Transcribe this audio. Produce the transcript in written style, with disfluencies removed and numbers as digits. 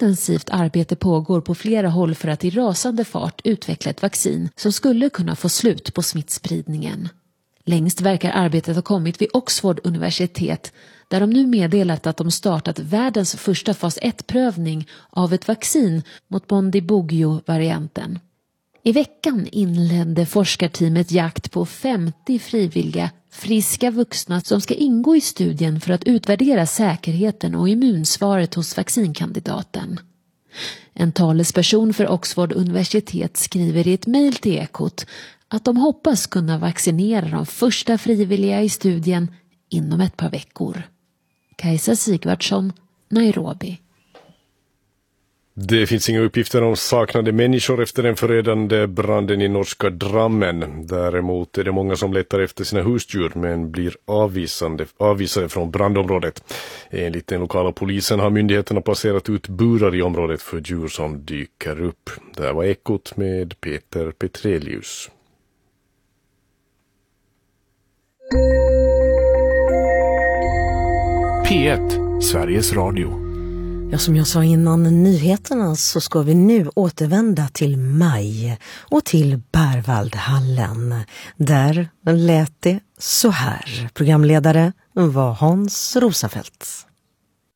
intensivt arbete pågår på flera håll för att i rasande fart utveckla ett vaccin som skulle kunna få slut på smittspridningen. Längst verkar arbetet ha kommit vid Oxford universitet, där de nu meddelat att de startat världens första fas 1-prövning av ett vaccin mot Bundibugyo-varianten. I veckan inledde forskarteamet jakt på 50 frivilliga, friska vuxna som ska ingå i studien för att utvärdera säkerheten och immunsvaret hos vaccinkandidaten. En talesperson för Oxford universitet skriver i ett mejl till Ekot att de hoppas kunna vaccinera de första frivilliga i studien inom ett par veckor. Kajsa Sigvardsson, Nairobi. Det finns inga uppgifter om saknade människor efter den förödande branden i norska Drammen. Däremot är det många som letar efter sina husdjur men blir avvisade från brandområdet. Enligt den lokala polisen har myndigheterna placerat ut burar i området för djur som dyker upp. Det var Ekot med Peter Petrelius. P1, Sveriges Radio. Ja, som jag sa innan nyheterna så ska vi nu återvända till maj och till Berwaldhallen. Där lät det så här. Programledare var Hans Rosenfeldt.